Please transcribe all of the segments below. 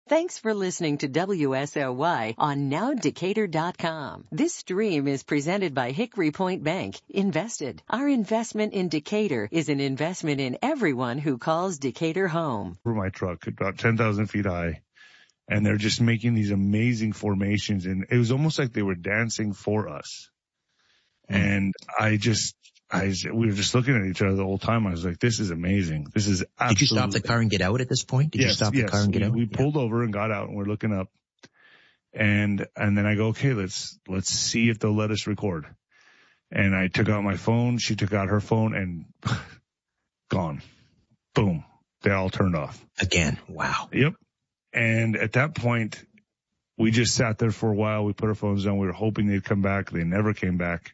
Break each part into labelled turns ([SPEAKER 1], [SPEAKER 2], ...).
[SPEAKER 1] Thanks for listening to WSOY on NowDecatur.com. This stream is presented by Hickory Point Bank. Invested. Our investment in Decatur is an investment in everyone who calls Decatur home.
[SPEAKER 2] For my truck, about 10,000 feet high, and they're just making these amazing formations, and it was almost like they were dancing for us. And we were just looking at each other the whole time. I was like, this is amazing. This is absolutely.
[SPEAKER 3] Did you stop the car and get out at this point? Did you stop the car and get out?
[SPEAKER 2] We pulled over and got out, and we're looking up. And then I go, okay, let's see if they'll let us record. And I took out my phone. She took out her phone, and gone. Boom. They all turned off.
[SPEAKER 3] Again. Wow.
[SPEAKER 2] Yep. And at that point, we just sat there for a while. We put our phones down. We were hoping they'd come back. They never came back.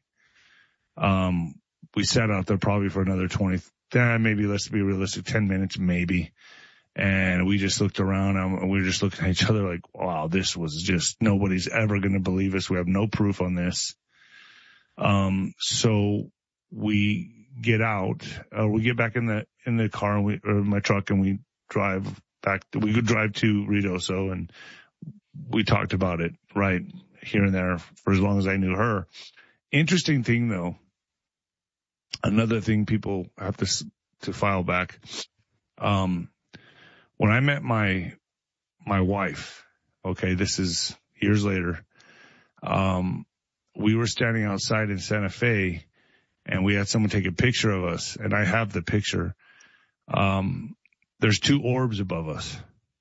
[SPEAKER 2] We sat out there probably for another 20, maybe, let's be realistic, 10 minutes maybe. And we just looked around and we were just looking at each other like, wow, this was just, nobody's ever going to believe us. We have no proof on this. So we get out, we get back in the car or my truck, and we drive back. We could drive to Ruidoso, and we talked about it right here and there for as long as I knew her. Interesting thing though. Another thing people have to file back. When I met my wife, okay, this is years later, we were standing outside in Santa Fe, and we had someone take a picture of us, and I have the picture. There's two orbs above us,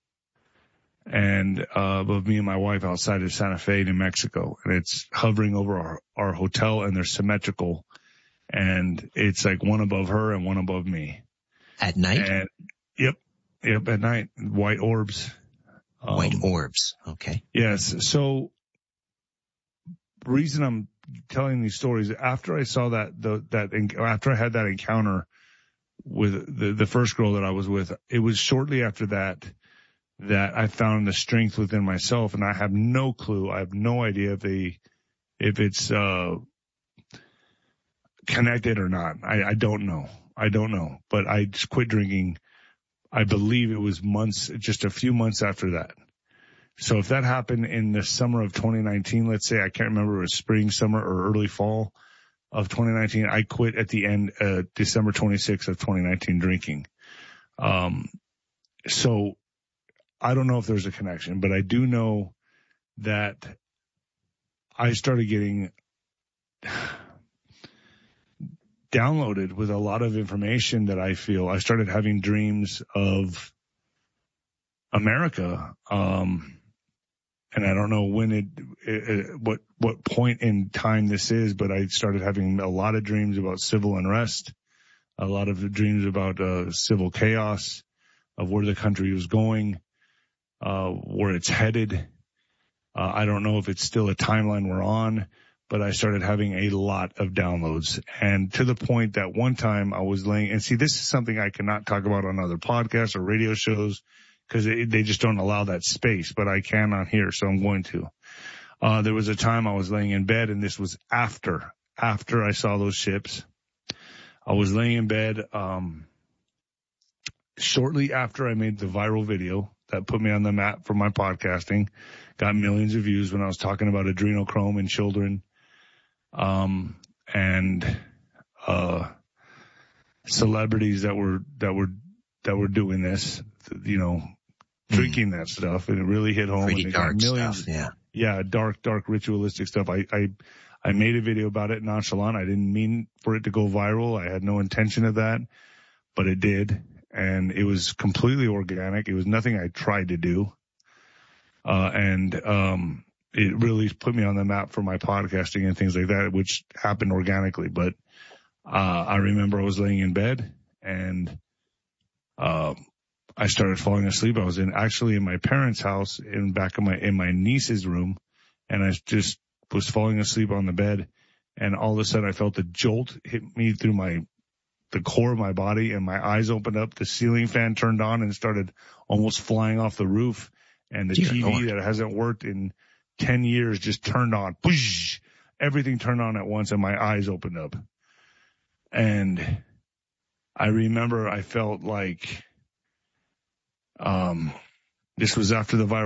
[SPEAKER 2] and above me and my wife outside of Santa Fe, New Mexico, and it's hovering over our hotel, and they're symmetrical. And it's like one above her and one above me.
[SPEAKER 3] At night?
[SPEAKER 2] And, yep, at night. White orbs.
[SPEAKER 3] White orbs. Okay.
[SPEAKER 2] Yes. So, the reason I'm telling these stories, after I saw after I had that encounter with the first girl that I was with, it was shortly after that I found the strength within myself, and I have no clue. I have no idea if it's connected or not. I don't know. But I just quit drinking. I believe it was just a few months after that. So if that happened in the summer of 2019, let's say, I can't remember, it was spring, summer, or early fall of 2019, I quit at the end, December 26th of 2019 drinking. So I don't know if there's a connection, but I do know that I started getting downloaded with a lot of information that I started having dreams of America. And I don't know when what point in time this is, but I started having a lot of dreams about civil unrest, a lot of dreams about civil chaos, of where the country was going, where it's headed. I don't know if it's still a timeline we're on, but I started having a lot of downloads, and to the point that one time I was laying, and see, this is something I cannot talk about on other podcasts or radio shows because they just don't allow that space, but I can on here, so I'm going to. There was a time I was laying in bed, and this was after I saw those ships. I was laying in bed, shortly after I made the viral video that put me on the map for my podcasting, got millions of views when I was talking about adrenochrome in children. And celebrities that were doing this, drinking that stuff, and it really hit home.
[SPEAKER 3] Pretty dark stuff, yeah.
[SPEAKER 2] Yeah, dark ritualistic stuff. I made a video about it nonchalant. I didn't mean for it to go viral. I had no intention of that, but it did. And it was completely organic. It was nothing I tried to do. It really put me on the map for my podcasting and things like that, which happened organically. But I remember I was laying in bed, and I started falling asleep. I was actually in my parents' house in my niece's room, and I just was falling asleep on the bed, and all of a sudden I felt a jolt hit me through the core of my body, and my eyes opened up. The ceiling fan turned on and started almost flying off the roof, and the TV that hasn't worked in 10 years just turned on. Whoosh! Everything turned on at once, and my eyes opened up. And I remember I felt like this was after the viral